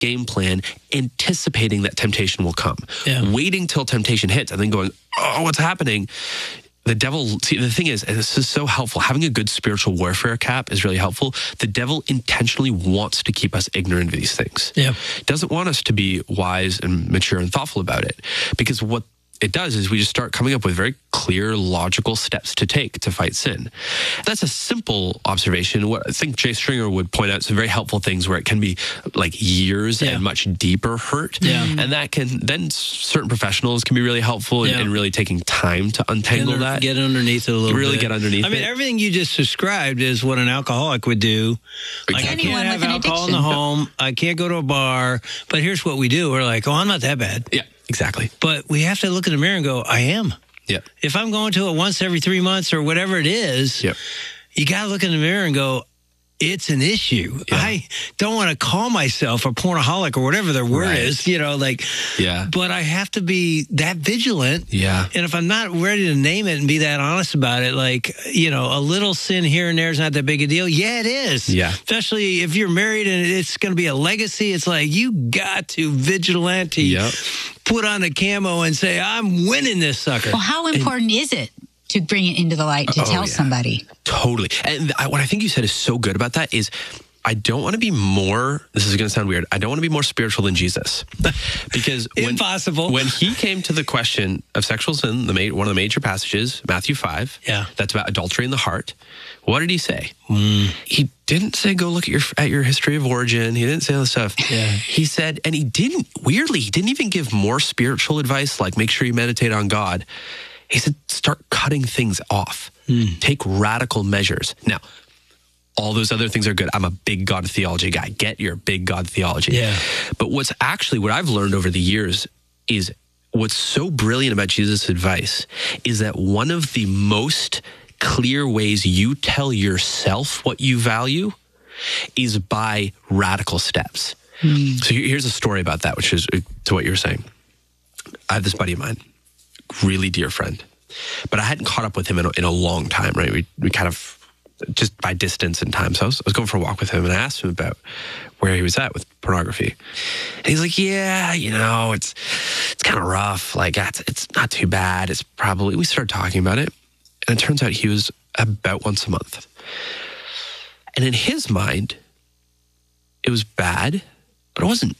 game plan, anticipating that temptation will come. Waiting till temptation hits and then going, oh, what's happening? The devil, see, the thing is, and this is so helpful, having a good spiritual warfare cap is really helpful. The devil intentionally wants to keep us ignorant of these things. Doesn't want us to be wise and mature and thoughtful about it. Because what it does is we just start coming up with very clear, logical steps to take to fight sin. That's a simple observation. What I think Jay Stringer would point out some very helpful things where it can be like years and much deeper hurt. And that can, then certain professionals can be really helpful in really taking time to untangle that. Get underneath it a little bit. Really get underneath it. I mean, everything you just described is what an alcoholic would do. Like, I can't have alcohol in the home. I can't go to a bar. But here's what we do. We're like, oh, I'm not that bad. Exactly. But we have to look in the mirror and go, I am. If I'm going to it once every 3 months or whatever it is, you got to look in the mirror and go, it's an issue. I don't want to call myself a pornaholic or whatever their word is, you know, like, but I have to be that vigilant. And if I'm not ready to name it and be that honest about it, like, you know, a little sin here and there is not that big a deal. It is. Especially if you're married and it's going to be a legacy. It's like, you got to vigilante, put on a camo and say, I'm winning this sucker. Well, how important is it to bring it into the light, to tell somebody? Totally. And what I think you said is so good about that is, I don't want to be more, this is going to sound weird, I don't want to be more spiritual than Jesus. Because when he came to the question of sexual sin, one of the major passages, Matthew 5, that's about adultery in the heart, what did he say? He didn't say, go look at your history of origin. He didn't say all this stuff. He said, and he didn't even give more spiritual advice, like make sure you meditate on God. He said, start cutting things off. Take radical measures. Now, all those other things are good. I'm a big God theology guy. Get your big God theology. But what I've learned over the years is what's so brilliant about Jesus' advice is that one of the most clear ways you tell yourself what you value is by radical steps. So here's a story about that, which is to what you're saying. I have this buddy of mine, really dear friend, but I hadn't caught up with him in a long time, right? We kind of, just by distance and time. So I was going for a walk with him and I asked him about where he was at with pornography. And he's like, yeah, you know, it's kind of rough. Like, it's not too bad. It's probably, we started talking about it. And it turns out he was about once a month. And in his mind, it was bad, but it wasn't